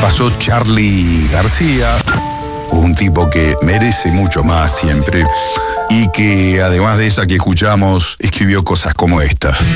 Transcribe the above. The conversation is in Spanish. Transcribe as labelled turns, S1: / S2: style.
S1: pasó Charly García, un tipo que merece mucho más siempre y que además de esa que escuchamos, escribió cosas como esta.